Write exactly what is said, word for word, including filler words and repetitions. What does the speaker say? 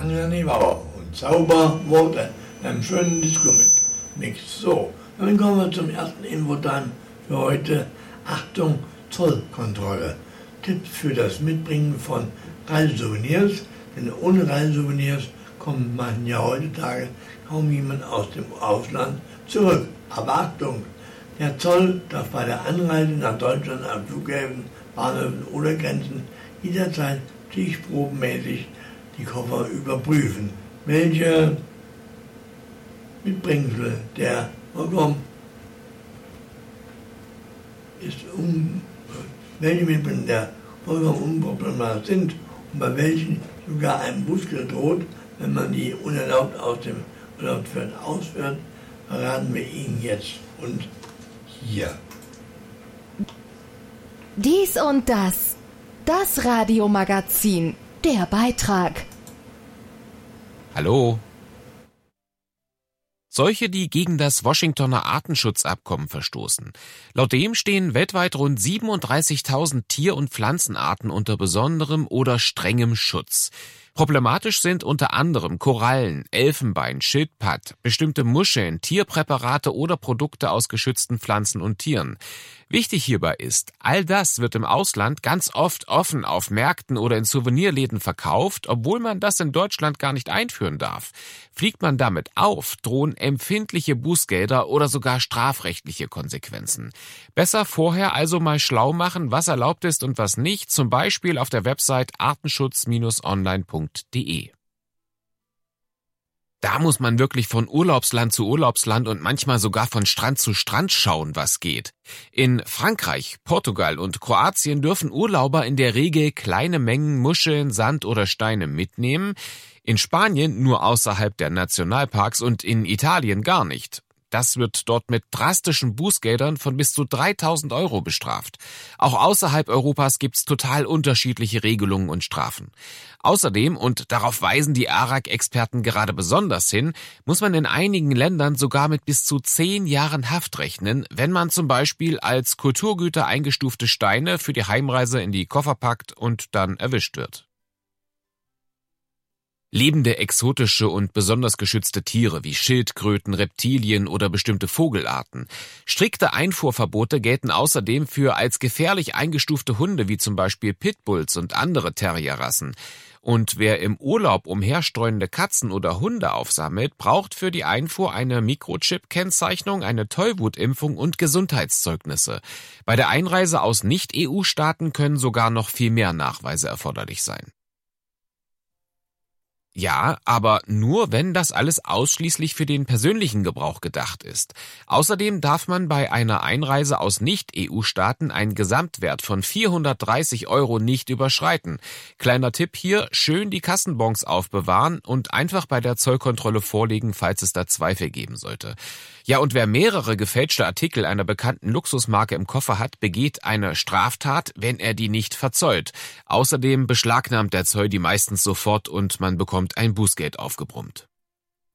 angenehm, aber und Zauberworte, einem schönen Disco-Mix. So, dann kommen wir zum ersten Infotan für heute. Achtung, Zollkontrolle. Tipps für das Mitbringen von Reisesouvenirs, denn ohne Reisesouvenirs kommt man ja heutzutage kaum jemand aus dem Ausland zurück. Aber Achtung, der Zoll darf bei der Anreise nach Deutschland an Flughäfen, Bahnhöfen oder Grenzen jederzeit stichprobenmäßig die Koffer überprüfen, welche Mitbringsel der vollkommen ist um, welche Mitbringsel der vollkommen unproblematisch sind und bei welchen sogar ein Bußgeld droht, wenn man die unerlaubt aus dem Urlaub ausführt, verraten wir Ihnen jetzt und hier. Dies und das. Das Radiomagazin. Der Beitrag. Hallo. Solche, die gegen das Washingtoner Artenschutzabkommen verstoßen. Laut dem stehen weltweit rund siebenunddreißigtausend Tier- und Pflanzenarten unter besonderem oder strengem Schutz. Problematisch sind unter anderem Korallen, Elfenbein, Schildpatt, bestimmte Muscheln, Tierpräparate oder Produkte aus geschützten Pflanzen und Tieren. Wichtig hierbei ist, all das wird im Ausland ganz oft offen auf Märkten oder in Souvenirläden verkauft, obwohl man das in Deutschland gar nicht einführen darf. Fliegt man damit auf, drohen empfindliche Bußgelder oder sogar strafrechtliche Konsequenzen. Besser vorher also mal schlau machen, was erlaubt ist und was nicht, zum Beispiel auf der Website artenschutz Bindestrich online Punkt de. Da muss man wirklich von Urlaubsland zu Urlaubsland und manchmal sogar von Strand zu Strand schauen, was geht. In Frankreich, Portugal und Kroatien dürfen Urlauber in der Regel kleine Mengen Muscheln, Sand oder Steine mitnehmen, in Spanien nur außerhalb der Nationalparks und in Italien gar nicht. Das wird dort mit drastischen Bußgeldern von bis zu dreitausend Euro bestraft. Auch außerhalb Europas gibt's total unterschiedliche Regelungen und Strafen. Außerdem, und darauf weisen die A R A C-Experten gerade besonders hin, muss man in einigen Ländern sogar mit bis zu zehn Jahren Haft rechnen, wenn man zum Beispiel als Kulturgüter eingestufte Steine für die Heimreise in die Koffer packt und dann erwischt wird. Lebende, exotische und besonders geschützte Tiere wie Schildkröten, Reptilien oder bestimmte Vogelarten. Strikte Einfuhrverbote gelten außerdem für als gefährlich eingestufte Hunde wie zum Beispiel Pitbulls und andere Terrierrassen. Und wer im Urlaub umherstreunende Katzen oder Hunde aufsammelt, braucht für die Einfuhr eine Mikrochip-Kennzeichnung, eine Tollwutimpfung und Gesundheitszeugnisse. Bei der Einreise aus Nicht-E U-Staaten können sogar noch viel mehr Nachweise erforderlich sein. Ja, aber nur, wenn das alles ausschließlich für den persönlichen Gebrauch gedacht ist. Außerdem darf man bei einer Einreise aus Nicht-E U-Staaten einen Gesamtwert von vierhundertdreißig Euro nicht überschreiten. Kleiner Tipp hier, schön die Kassenbons aufbewahren und einfach bei der Zollkontrolle vorlegen, falls es da Zweifel geben sollte. Ja, und wer mehrere gefälschte Artikel einer bekannten Luxusmarke im Koffer hat, begeht eine Straftat, wenn er die nicht verzollt. Außerdem beschlagnahmt der Zoll die meistens sofort und man bekommt ein Bußgeld aufgebrummt.